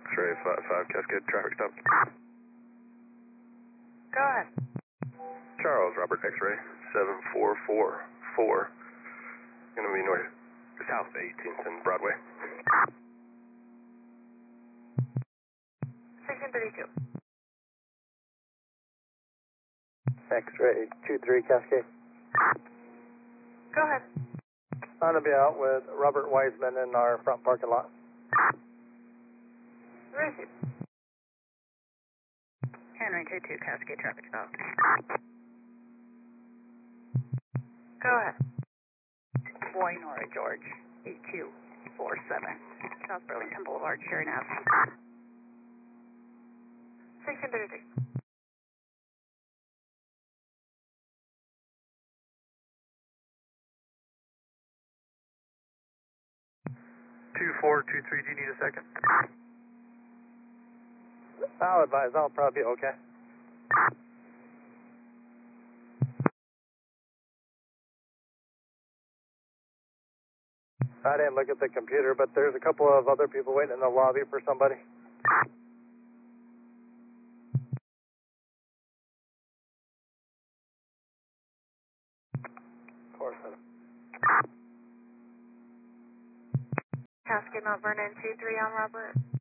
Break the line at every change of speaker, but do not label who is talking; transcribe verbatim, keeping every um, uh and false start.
X-ray five five Cascade traffic stop.
Go ahead.
Charles Robert X-ray seven four four four. Gonna be north, south eighteenth and Broadway.
sixteen thirty-two.
X-ray two three Cascade.
Go ahead.
I'm going to be out with Robert Wiseman in our front parking lot.
Receive.
Henry two two Cascade traffic stop.
Go ahead.
Boy Nora George eight two four seven. South Burlington Boulevard, Sharon Avenue.
sixteen thirty-three.
two four two three, do you need a second?
I'll advise, I'll probably be okay. I didn't look at the computer, but there's a couple of other people waiting in the lobby for somebody. Of course.
Cascade Mount Vernon two three on Robert.